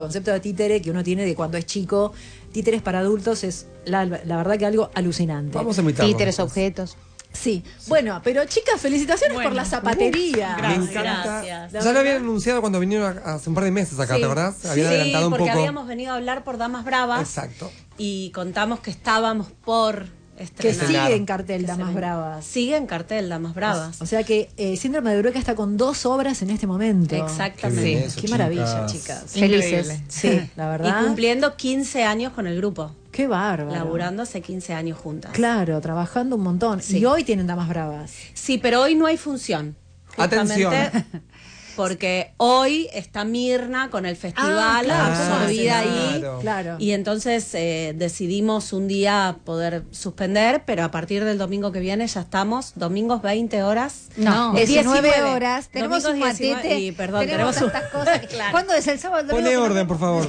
concepto de títere que uno tiene de cuando es chico, títeres para adultos es la verdad que algo alucinante. Vamos a invitarlos. Títeres, objetos. Sí, bueno, pero chicas, felicitaciones por la zapatería. Me encanta. Gracias. Ya lo habían anunciado cuando vinieron hace un par de meses acá, ¿te acordás? Habían adelantado un porque poco. habíamos venido a hablar por Damas Bravas. Exacto. Y contamos que estábamos por Que estrenar. sigue en cartel Que Damas se ven. Bravas. Sigue en cartel Damas Bravas. O sea que Síndrome de Eureka está con 2 obras en este momento. Exactamente. Qué bien Qué eso, maravilla, chicas. chicas. Felices. Sí, la verdad. Y cumpliendo 15 años con el grupo. Qué bárbaro. Laburando hace 15 años juntas. Claro, trabajando un montón. Sí. Y hoy tienen Damas Bravas. Sí, pero hoy no hay función. Atención. Justamente porque hoy está Mirna con el festival claro. absorbida ahí. Claro. Claro. Y entonces decidimos un día poder suspender, pero a partir del domingo que viene ya estamos, domingos 20 horas. No, 19 horas. Tenemos Domingos un 19 matete. y, perdón, tenemos tenemos tantas cosas. Claro. ¿Cuándo es el sábado? Pone orden, por favor.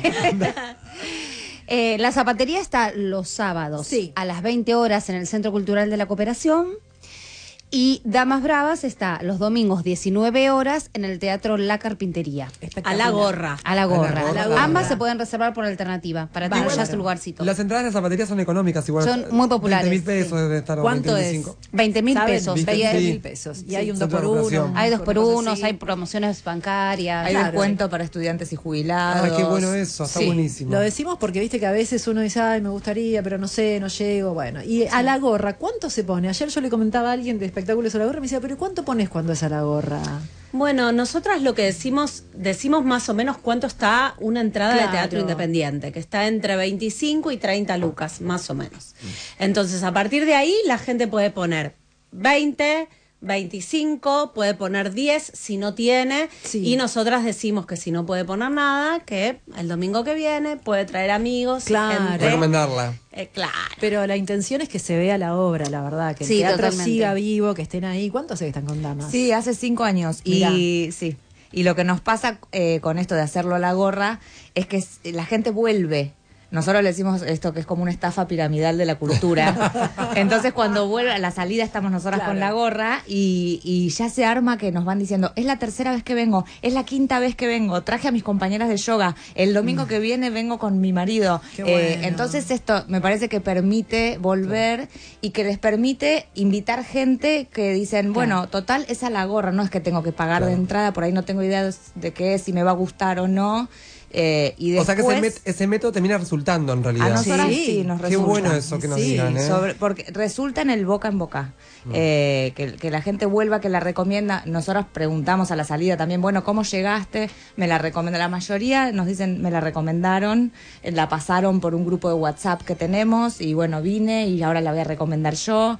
La zapatería está los sábados Sí. a las 20 horas en el Centro Cultural de la Cooperación. Y Damas Bravas está los domingos 19 horas en el Teatro La Carpintería. A Espectacular. la gorra. A la gorra. A la gorra. Ambas se pueden reservar por alternativa para tener ya su lugarcito. Las entradas de la zapatería son económicas igual. Son muy populares. 20.000 pesos debe estar. o ¿Cuánto 25. 20.000 ¿Saben? pesos. 20.000 Sí. pesos. Y Sí, hay un centro 2 de por 1. vacunación. Hay 2 por 1, hay promociones bancarias. Hay Claro. descuento para estudiantes y jubilados. Ay, qué bueno eso, está Sí. buenísimo. Lo decimos porque viste que a veces uno dice, ay, me gustaría, pero no sé, no llego. Bueno, y a la gorra, ¿cuánto se pone? Ayer yo le comentaba a alguien de espectáculos a la gorra y me decía, pero ¿cuánto pones cuando es a la gorra? Bueno, nosotras lo que decimos más o menos cuánto está una entrada Claro. de teatro independiente, que está entre 25 y 30 lucas, más o menos. Entonces, a partir de ahí, la gente puede poner 20, 25, puede poner 10 si no tiene, Sí. y nosotras decimos que si no puede poner nada, que el domingo que viene puede traer amigos, Claro. gente. Recomendarla. Claro. Pero la intención es que se vea la obra, la verdad, que el Sí, teatro totalmente. siga vivo, que estén ahí. ¿Cuánto hace que están con Damas? Sí, hace 5 años. Y sí. Y lo que nos pasa con esto de hacerlo a la gorra es que la gente vuelve. Nosotros le decimos esto que es como una estafa piramidal de la cultura. Entonces cuando vuelve a la salida estamos nosotras Claro. con la gorra y ya se arma que nos van diciendo, es la tercera vez que vengo, es la quinta vez que vengo, traje a mis compañeras de yoga, el domingo que viene vengo con mi marido. Qué bueno. Entonces esto me parece que permite volver y que les permite invitar gente que dicen, bueno, total es a la gorra, no es que tengo que pagar de entrada, por ahí no tengo idea de qué es, si me va a gustar o no. Y O sea que después, ese método termina resultando en a realidad. nosotras Sí. sí nos Qué resulta. bueno eso que nos Sí, digan, ¿eh? Porque resulta en el boca en boca. Que la gente vuelva, que la recomienda. Nosotros preguntamos a la salida también, bueno, ¿cómo llegaste? Me la recomienda. La mayoría nos dicen, me la recomendaron, la pasaron por un grupo de WhatsApp que tenemos y bueno, vine y ahora la voy a recomendar yo.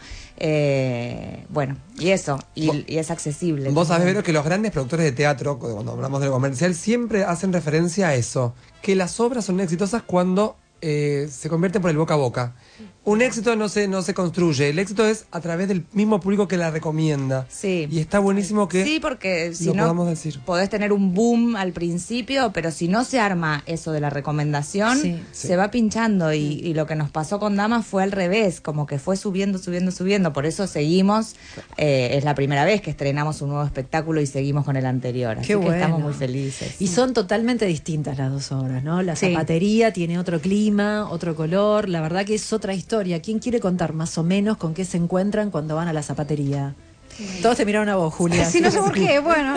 Bueno, y eso, y es accesible. Vos sabés, Vero, que los grandes productores de teatro, cuando hablamos del comercial, siempre hacen referencia a eso, que las obras son exitosas cuando se convierten por el boca a boca. Un éxito no se construye, el éxito es a través del mismo público que la recomienda. Sí. Y está buenísimo que Sí, porque si lo no podamos decir. podés tener un boom al principio, pero si no se arma eso de la recomendación, Sí. se va pinchando y lo que nos pasó con Damas fue al revés, como que fue subiendo. Por eso seguimos, es la primera vez que estrenamos un nuevo espectáculo y seguimos con el anterior, así Qué que bueno. estamos muy felices. Y son totalmente distintas las 2 obras, ¿no? La Sí. zapatería tiene otro clima, otro color, la verdad que es otra historia. ¿Quién quiere contar más o menos con qué se encuentran cuando van a la zapatería? Todos te miraron a vos, Julia. Si no sé por qué, bueno.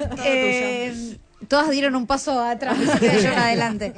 Todas dieron un paso atrás y yo adelante.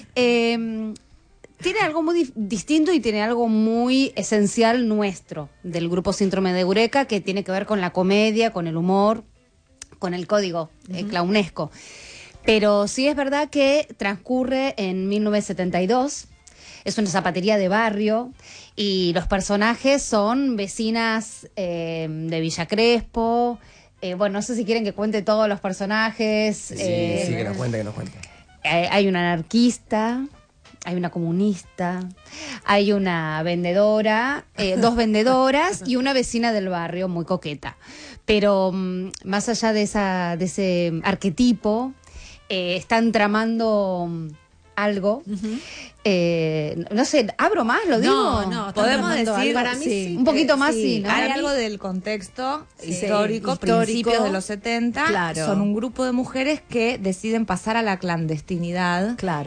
Tiene algo muy distinto y tiene algo muy esencial nuestro del grupo Síndrome de Eureka, que tiene que ver con la comedia, con el humor, con el código clownesco. Pero sí es verdad que transcurre en 1972. Es una zapatería de barrio y los personajes son vecinas de Villa Crespo. Bueno, no sé si quieren que cuente todos los personajes. Sí, que nos cuente, Hay una anarquista, hay una comunista, hay una vendedora, 2 vendedoras y una vecina del barrio muy coqueta. Pero más allá de ese arquetipo, están tramando algo. No sé, ¿abro más? ¿Lo digo? No, Podemos estás tramando decir, algo. para mí sí. Un poquito más, Sí, sí, ¿no? hay Para mí- algo del contexto Sí, histórico, histórico. principios de los 70. Claro. Son un grupo de mujeres que deciden pasar a la clandestinidad. Claro.